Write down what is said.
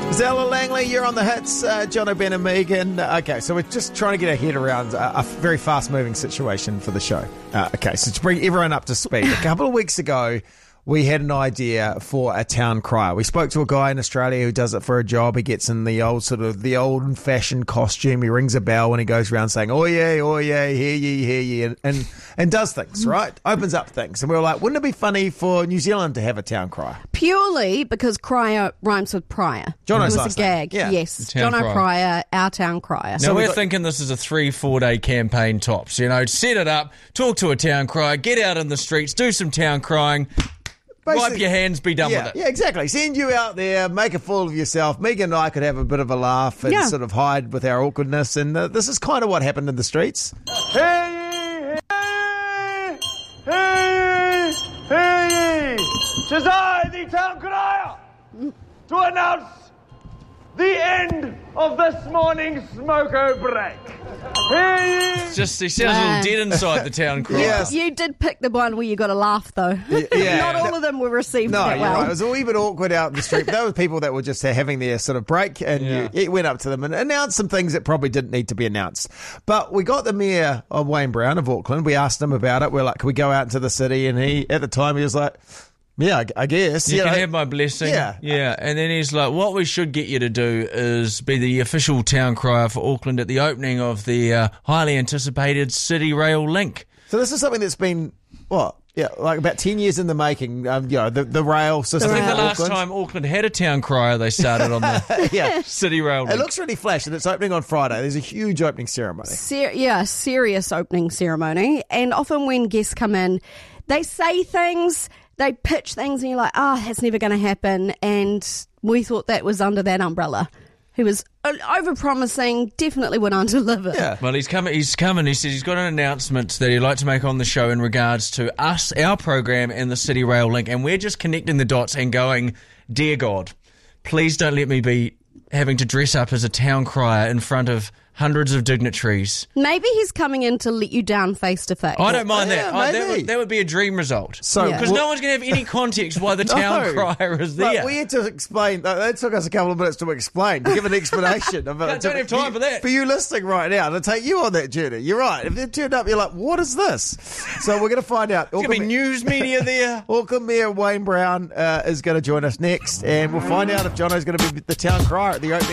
Zella Langley, you're on the hits. John O'Ben and Megan. Okay, so we're just trying to get our head around a very fast-moving situation for the show. Okay, so to bring everyone up to speed, a couple of weeks ago, we had an idea for a town crier. We spoke to a guy in Australia who does it for a job. He gets in the old-fashioned costume. He rings a bell when he goes around saying, "Oyez, oyez, hear ye," and does things, right? Opens up things. And we were like, wouldn't it be funny for New Zealand to have a town crier? Purely because crier rhymes with prior. Jono's it was last a gag. name. Yeah. Yes, Town Jono crier. Crier, our town crier. Now, we're thinking this is a 3-4 day campaign tops. You know, set it up, talk to a town crier, get out in the streets, do some town crying, wipe your hands, be done with it. Yeah, exactly. Send you out there, make a fool of yourself. Megan and I could have a bit of a laugh and sort of hide with our awkwardness. And this is kind of what happened in the streets. Hey, hey, hey, hey, 'tis I, the town crier, to announce the end of this morning's smoko break. Hey, He sounds a little dead inside the town crier. Yes. You did pick the one where you got to laugh, though. Yeah. Not all of them were received No, that you're well. right. It was a wee bit awkward out in the street. But there were people that were just having their sort of break, and you went up to them and announced some things that probably didn't need to be announced. But we got the mayor of Wayne Brown of Auckland. We asked him about it. We're like, can we go out into the city? And at the time, he was like, yeah, I guess. You can know. have my blessing. Yeah. And then he's like, what we should get you to do is be the official town crier for Auckland at the opening of the highly anticipated City Rail Link. So this is something that's been, like about 10 years in the making, the rail system. I think the in last Auckland. time Auckland had a town crier, they started on the Yeah. City Rail Link. It looks really flash, and it's opening on Friday. There's a huge opening ceremony. Serious opening ceremony. And often when guests come in, they say things, they pitch things, and you're like, that's never going to happen. And we thought that was under that umbrella. He was over-promising, definitely went on to deliver. Yeah. Well, he's coming. He said he's got an announcement that he'd like to make on the show in regards to us, our program, and the City Rail Link. And we're just connecting the dots and going, dear God, please don't let me be having to dress up as a town crier in front of hundreds of dignitaries. Maybe he's coming in to let you down face to face. I don't mind Yeah, that. maybe. That would be a dream result. So, Because no one's going to have any context why the town crier is there. But we had to explain. That took us a couple of minutes to explain, to give an explanation. Of it. Don't have time for that. For you listening right now, to take you on that journey. You're right. If it turned up, you're like, what is this? So we're going to find out. There's going to be news media there. Auckland Mayor Wayne Brown is going to join us next, and we'll find out if Jono's going to be the town crier at the opening